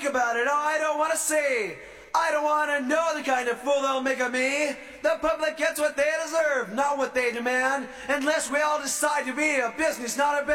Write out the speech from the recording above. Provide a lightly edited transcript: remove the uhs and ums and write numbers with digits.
think about it. Oh, I don't want to see. I don't want to know the kind of fool they'll make of me. The public gets what they deserve, not what they demand, unless we all decide to be a business, not a